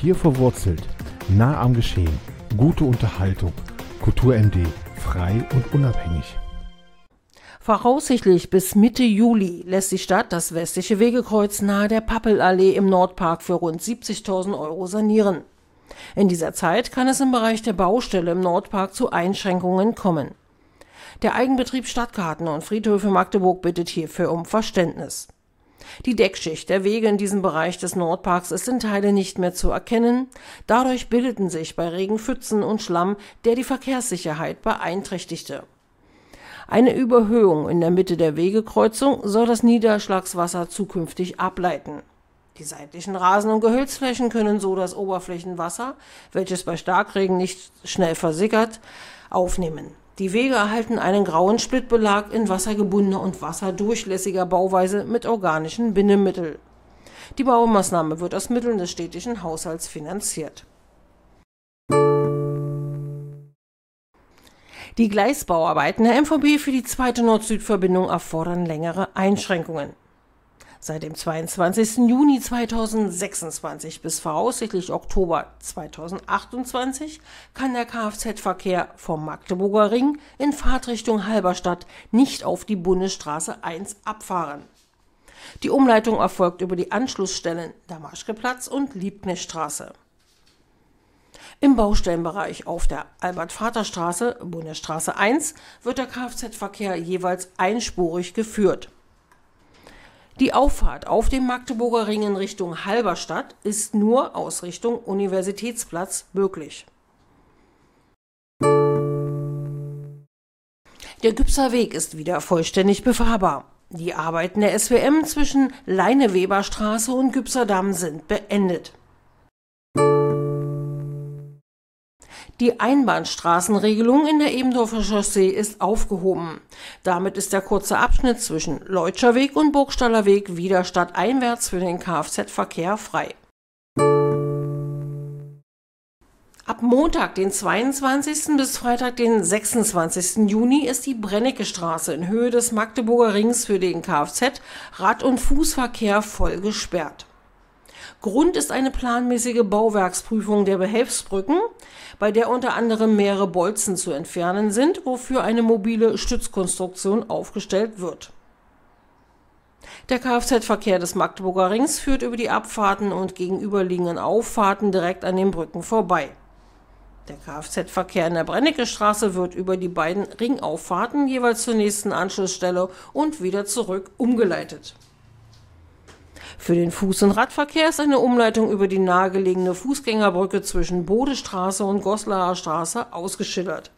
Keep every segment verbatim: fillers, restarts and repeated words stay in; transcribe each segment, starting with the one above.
hier verwurzelt, nah am Geschehen, gute Unterhaltung, Kultur M D, frei und unabhängig. Voraussichtlich bis Mitte Juli lässt die Stadt das westliche Wegekreuz nahe der Pappelallee im Nordpark für rund siebzigtausend Euro sanieren. In dieser Zeit kann es im Bereich der Baustelle im Nordpark zu Einschränkungen kommen. Der Eigenbetrieb Stadtgarten und Friedhöfe Magdeburg bittet hierfür um Verständnis. Die Deckschicht der Wege in diesem Bereich des Nordparks ist in Teilen nicht mehr zu erkennen. Dadurch bildeten sich bei Regen Pfützen und Schlamm, der die Verkehrssicherheit beeinträchtigte. Eine Überhöhung in der Mitte der Wegekreuzung soll das Niederschlagswasser zukünftig ableiten. Die seitlichen Rasen- und Gehölzflächen können so das Oberflächenwasser, welches bei Starkregen nicht schnell versickert, aufnehmen. Die Wege erhalten einen grauen Splittbelag in wassergebundener und wasserdurchlässiger Bauweise mit organischen Bindemitteln. Die Baumaßnahme wird aus Mitteln des städtischen Haushalts finanziert. Die Gleisbauarbeiten der M V B für die zweite Nord-Süd-Verbindung erfordern längere Einschränkungen. Seit dem zweiundzwanzigsten Juni zweitausendsechsundzwanzig bis voraussichtlich Oktober zweitausendachtundzwanzig kann der Kfz-Verkehr vom Magdeburger Ring in Fahrtrichtung Halberstadt nicht auf die Bundesstraße eins abfahren. Die Umleitung erfolgt über die Anschlussstellen Damaschkeplatz und Liebknechtstraße. Im Baustellenbereich auf der Albert-Vater-Straße, Bundesstraße eins, wird der Kfz-Verkehr jeweils einspurig geführt. Die Auffahrt auf dem Magdeburger Ring in Richtung Halberstadt ist nur aus Richtung Universitätsplatz möglich. Der Gübser Weg ist wieder vollständig befahrbar. Die Arbeiten der S W M zwischen Leineweberstraße und Gübserdamm sind beendet. Die Einbahnstraßenregelung in der Ebendorfer Chaussee ist aufgehoben. Damit ist der kurze Abschnitt zwischen Leutscher Weg und Burgstaller Weg wieder stadteinwärts für den Kfz-Verkehr frei. Ab Montag, den zweiundzwanzigsten bis Freitag, den sechsundzwanzigsten Juni ist die Brennecke-Straße in Höhe des Magdeburger Rings für den Kfz-, Rad- und Fußverkehr voll gesperrt. Grund ist eine planmäßige Bauwerksprüfung der Behelfsbrücken, bei der unter anderem mehrere Bolzen zu entfernen sind, wofür eine mobile Stützkonstruktion aufgestellt wird. Der Kfz-Verkehr des Magdeburger Rings führt über die Abfahrten und gegenüberliegenden Auffahrten direkt an den Brücken vorbei. Der Kfz-Verkehr in der Brennecke-Straße wird über die beiden Ringauffahrten jeweils zur nächsten Anschlussstelle und wieder zurück umgeleitet. Für den Fuß- und Radverkehr ist eine Umleitung über die nahegelegene Fußgängerbrücke zwischen Bodestraße und Goslarer Straße ausgeschildert.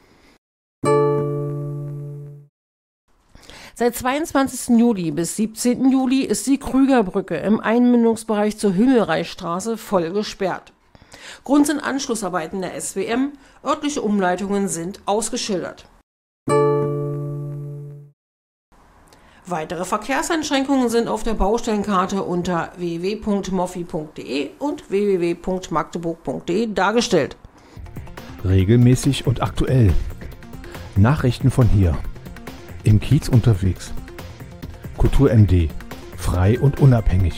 Seit zweiundzwanzigsten Juli bis siebzehnten Juli ist die Krügerbrücke im Einmündungsbereich zur Himmelreichstraße voll gesperrt. Grund sind Anschlussarbeiten der S W M, örtliche Umleitungen sind ausgeschildert. Weitere Verkehrseinschränkungen sind auf der Baustellenkarte unter w w w punkt moffi punkt de und w w w punkt magdeburg punkt de dargestellt. Regelmäßig und aktuell. Nachrichten von hier. Im Kiez unterwegs. Kultur M D. Frei und unabhängig.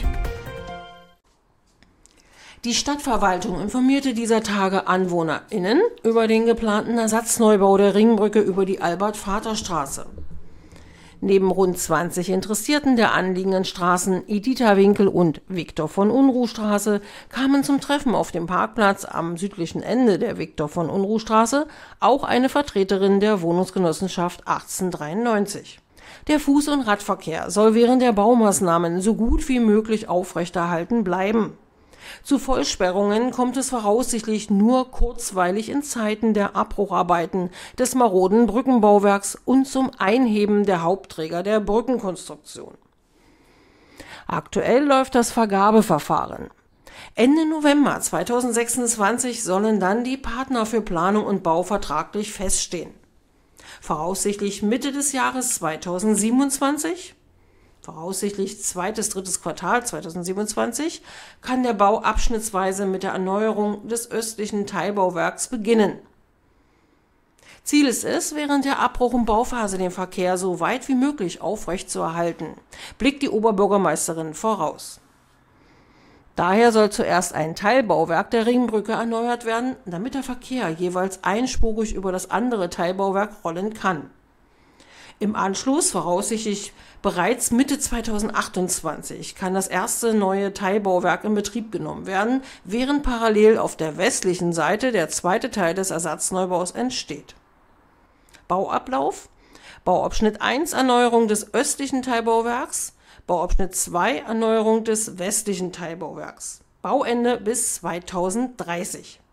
Die Stadtverwaltung informierte dieser Tage AnwohnerInnen über den geplanten Ersatzneubau der Ringbrücke über die Albert-Vater-Straße. Neben rund zwanzig Interessierten der anliegenden Straßen Editha-Winkel und Viktor-von-Unruh-Straße kamen zum Treffen auf dem Parkplatz am südlichen Ende der Viktor-von-Unruh-Straße auch eine Vertreterin der Wohnungsgenossenschaft achtzehnhundertdreiundneunzig. Der Fuß- und Radverkehr soll während der Baumaßnahmen so gut wie möglich aufrechterhalten bleiben. Zu Vollsperrungen kommt es voraussichtlich nur kurzweilig in Zeiten der Abbrucharbeiten des maroden Brückenbauwerks und zum Einheben der Hauptträger der Brückenkonstruktion. Aktuell läuft das Vergabeverfahren. Ende November zweitausendsechsundzwanzig sollen dann die Partner für Planung und Bau vertraglich feststehen. Voraussichtlich Mitte des Jahres zweitausendsiebenundzwanzig, voraussichtlich zweites, drittes Quartal zweitausendsiebenundzwanzig, kann der Bau abschnittsweise mit der Erneuerung des östlichen Teilbauwerks beginnen. Ziel ist es, während der Abbruch- und Bauphase den Verkehr so weit wie möglich aufrechtzuerhalten, blickt die Oberbürgermeisterin voraus. Daher soll zuerst ein Teilbauwerk der Ringbrücke erneuert werden, damit der Verkehr jeweils einspurig über das andere Teilbauwerk rollen kann. Im Anschluss, voraussichtlich bereits Mitte zweitausendachtundzwanzig, kann das erste neue Teilbauwerk in Betrieb genommen werden, während parallel auf der westlichen Seite der zweite Teil des Ersatzneubau's entsteht. Bauablauf: Bauabschnitt eins Erneuerung des östlichen Teilbauwerks, Bauabschnitt zwei Erneuerung des westlichen Teilbauwerks. Bauende bis zweitausenddreißig.